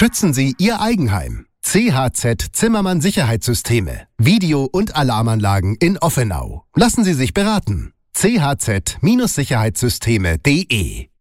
Schützen Sie Ihr Eigenheim. CHZ Zimmermann Sicherheitssysteme. Video- und Alarmanlagen in Offenau. Lassen Sie sich beraten. chz-sicherheitssysteme.de